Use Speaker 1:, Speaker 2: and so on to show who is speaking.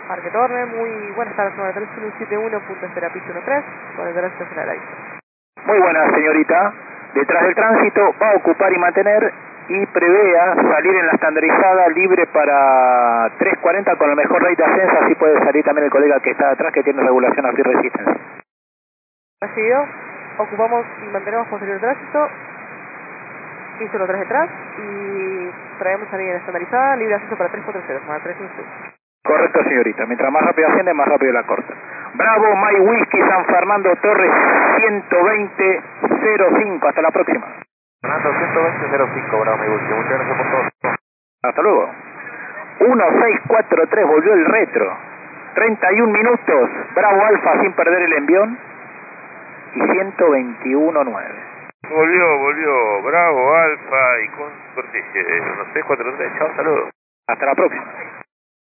Speaker 1: Parque Torre, muy buenas tardes, 3171.0 con el tránsito general.
Speaker 2: Muy buenas, señorita. Detrás del tránsito va a ocupar y mantener y prevea salir en la estandarizada libre para 340 con el mejor rate de ascenso, así puede salir también el colega que está atrás que tiene regulación a free resistance.
Speaker 1: Recibido, ocupamos y mantenemos posterior tránsito, piso 3 detrás y traemos salir en la estandarizada, libre de ascenso para 340, más 316.
Speaker 2: Correcto, señorita. Mientras más rápido asciende, más rápido la corta. Bravo, My Whisky, San Fernando Torres, 120.05. Hasta la próxima.
Speaker 3: Fernando, 120.05, Bravo, My Whisky. Muchas gracias por todo.
Speaker 2: Hasta luego. 1643, volvió el retro. 31 minutos. Bravo Alfa sin perder el envión. Y 121.9.
Speaker 3: Volvió. Bravo, Alfa y con suerte 1643. Chao, saludos.
Speaker 2: Hasta la próxima.